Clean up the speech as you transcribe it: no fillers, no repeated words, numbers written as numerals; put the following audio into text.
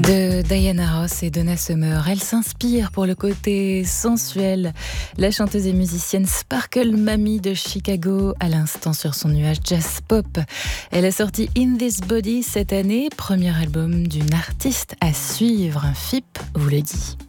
De Diana Ross et Donna Summer, elle s'inspire pour le côté sensuel. La chanteuse et musicienne Sparkle Mamie de Chicago, à l'instant sur son nuage jazz pop. Elle a sorti In This Body cette année, premier album d'une artiste à suivre, un FIP vous le dit.